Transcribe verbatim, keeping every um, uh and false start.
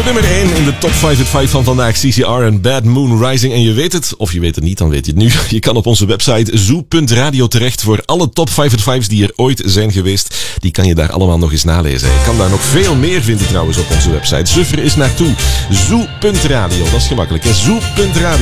nummer één in de top vijfhonderdvijf van vandaag. C C R en Bad Moon Rising. En je weet het, of je weet het niet, dan weet je het nu. Je kan op onze website zoo punt radio terecht voor alle top vijfhonderdvijf's die er ooit zijn geweest. Die kan je daar allemaal nog eens nalezen. Je kan daar nog veel meer vinden trouwens op onze website. Suffer is naartoe. zoo punt radio, dat is gemakkelijk. zoo punt radio.